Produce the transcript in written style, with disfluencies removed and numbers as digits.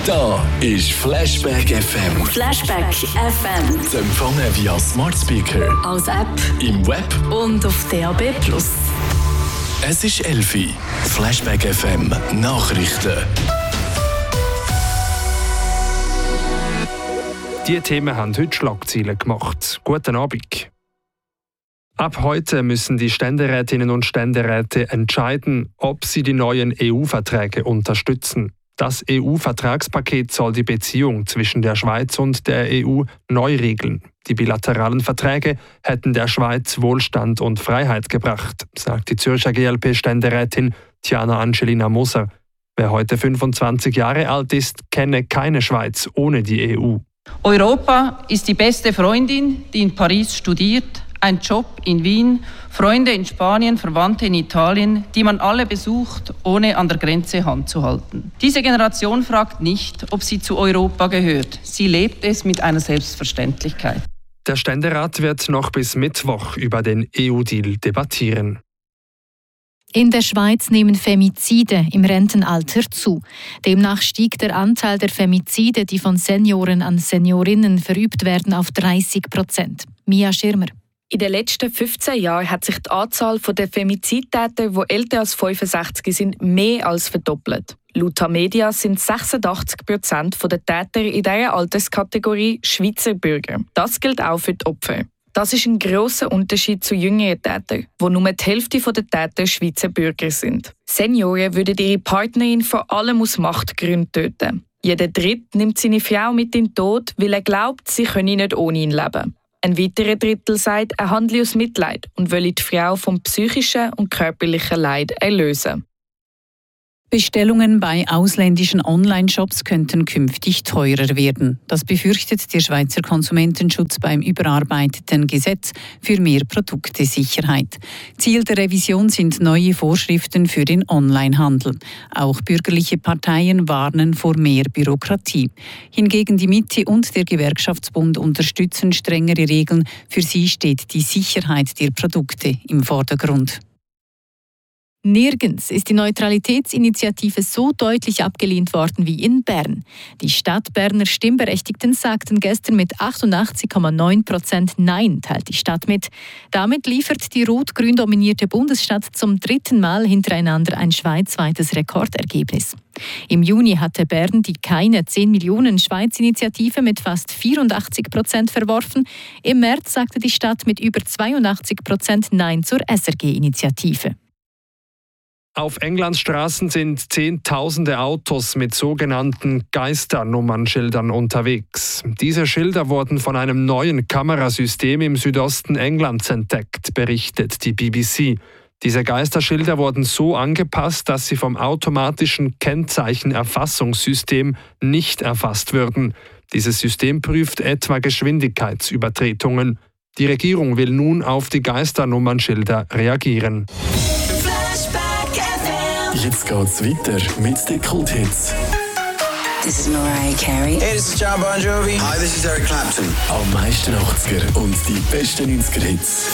Da ist Flashback FM. Flashback FM. Zu empfangen via Smart Speaker, Als App im Web. und auf DAB+. Es ist 11 Uhr. Flashback FM Nachrichten. Die Themen haben heute Schlagzeilen gemacht. Guten Abend. Ab heute müssen die Ständerätinnen und Ständeräte entscheiden, ob sie die neuen EU-Verträge unterstützen. Das EU-Vertragspaket soll die Beziehung zwischen der Schweiz und der EU neu regeln. Die bilateralen Verträge hätten der Schweiz Wohlstand und Freiheit gebracht, sagt die Zürcher GLP-Ständerätin Tiana Angelina Moser. Wer heute 25 Jahre alt ist, kenne keine Schweiz ohne die EU. Europa ist die beste Freundin, die in Paris studiert, ein Job in Wien, Freunde in Spanien, Verwandte in Italien, die man alle besucht, ohne an der Grenze Hand zu halten. Diese Generation fragt nicht, ob sie zu Europa gehört. Sie lebt es mit einer Selbstverständlichkeit. Der Ständerat wird noch bis Mittwoch über den EU-Deal debattieren. In der Schweiz nehmen Femizide im Rentenalter zu. Demnach stieg der Anteil der Femizide, die von Senioren an Seniorinnen verübt werden, auf 30%. Mia Schirmer. In den letzten 15 Jahren hat sich die Anzahl der Femizidtäter, die älter als 65 sind, mehr als verdoppelt. Laut Tamedia sind 86% der Täter in dieser Alterskategorie Schweizer Bürger. Das gilt auch für die Opfer. Das ist ein grosser Unterschied zu jüngeren Tätern, wo nur die Hälfte der Täter Schweizer Bürger sind. Senioren würden ihre Partnerin vor allem aus Machtgründen töten. Jeder Dritte nimmt seine Frau mit in den Tod, weil er glaubt, sie könne nicht ohne ihn leben. Ein weiterer Drittel sagt, er handle aus Mitleid und wolle die Frau vom psychischen und körperlichen Leid erlösen. Bestellungen bei ausländischen Online-Shops könnten künftig teurer werden. Das befürchtet der Schweizer Konsumentenschutz beim überarbeiteten Gesetz für mehr Produktesicherheit. Ziel der Revision sind neue Vorschriften für den Onlinehandel. Auch bürgerliche Parteien warnen vor mehr Bürokratie. Hingegen die Mitte und der Gewerkschaftsbund unterstützen strengere Regeln. Für sie steht die Sicherheit der Produkte im Vordergrund. Nirgends ist die Neutralitätsinitiative so deutlich abgelehnt worden wie in Bern. Die Stadtberner Stimmberechtigten sagten gestern mit 88,9% Nein, teilt die Stadt mit. Damit liefert die rot-grün dominierte Bundesstadt zum 3. Mal hintereinander ein schweizweites Rekordergebnis. Im Juni hatte Bern die keine 10 Millionen Schweiz-Initiative mit fast 84% verworfen. Im März sagte die Stadt mit über 82% Nein zur SRG-Initiative. Auf Englands Straßen sind Zehntausende Autos mit sogenannten Geisternummernschildern unterwegs. Diese Schilder wurden von einem neuen Kamerasystem im Südosten Englands entdeckt, berichtet die BBC. Diese Geisterschilder wurden so angepasst, dass sie vom automatischen Kennzeichenerfassungssystem nicht erfasst würden. Dieses System prüft etwa Geschwindigkeitsübertretungen. Die Regierung will nun auf die Geisternummernschilder reagieren. Jetzt geht's weiter mit den Kulthits. This is Mariah Carey. Hey, this is John Bon Jovi. Hi, this is Eric Clapton. Am meisten 80er und die besten 90er Hits.